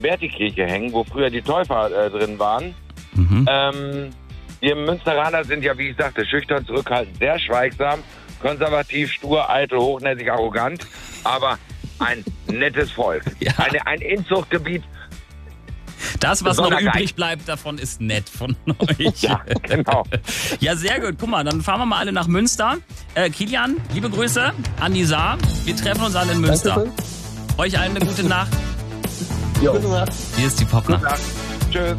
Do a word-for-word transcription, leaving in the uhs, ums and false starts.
Berti-Kirche hängen, wo früher die Täufer äh, drin waren. Mhm. Ähm, wir Münsteraner sind ja, wie ich sagte, schüchtern, zurückhaltend, sehr schweigsam, konservativ, stur, eitel, hochnäsig, arrogant, aber ein nettes Volk. Ja. Eine, ein Inzuchtgebiet. Das, was noch Besonderheit. übrig bleibt davon, ist nett von euch. Ja, genau. Ja, sehr gut. Guck mal, dann fahren wir mal alle nach Münster. Äh, Kilian, liebe Grüße an die Saar. Wir treffen uns alle in Münster. Dankeschön. Euch allen eine gute Nacht. Jo. Gute Nacht. Hier ist die Popnacht. Tschüss.